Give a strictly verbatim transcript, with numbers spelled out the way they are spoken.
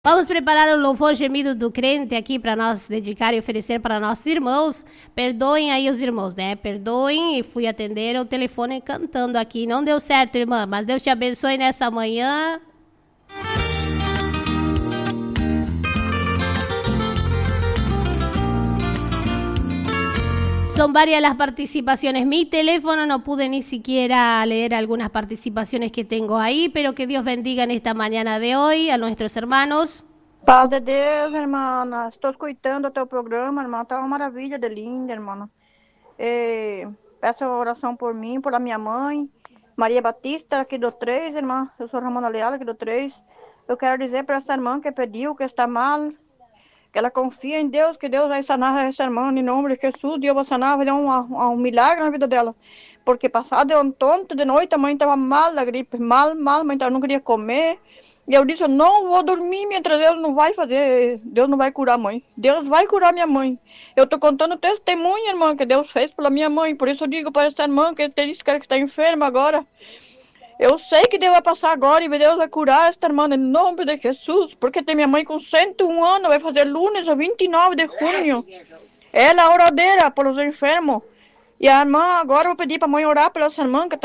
Vamos preparar o louvor gemido do crente aqui para nós dedicar e oferecer para nossos irmãos. Perdoem aí os irmãos, né? Perdoem, e fui atender o telefone cantando aqui. Não deu certo, irmã, mas Deus te abençoe nessa manhã. Son varias las participaciones. Mi teléfono no pude ni siquiera leer algunas participaciones que tengo ahí, pero que Dios bendiga en esta mañana de hoy a nuestros hermanos. Paz de Deus, irmã. Estou escutando o teu programa, irmã. Está uma maravilha de linda, irmã. É, peço oração por mim, por a minha mãe, Maria Batista, aqui do três, irmã. Eu sou Ramona Leal, aqui do três. Eu quero dizer para essa irmã que pediu, que está mal, que ela confia em Deus, que Deus vai sanar essa irmã, em nome de Jesus. Deus vai sanar, vai dar um, um, um milagre na vida dela. Porque passado de um tonto de noite, a mãe estava mal da gripe, mal, mal, a mãe não queria comer. E eu disse, eu não vou dormir mientras Deus não vai fazer, Deus não vai curar a mãe. Deus vai curar minha mãe. Eu estou contando testemunho, irmã, que Deus fez pela minha mãe. Por isso eu digo para essa irmã que disse que está enferma agora. Eu sei que Deus vai passar agora e Deus vai curar esta irmã em nome de Jesus. Porque tem minha mãe com cento e um anos, vai fazer lunes, a vinte e nove de junho. Ela é a oradeira pelos enfermos. E a irmã, agora eu vou pedir para a mãe orar pela essa irmã que está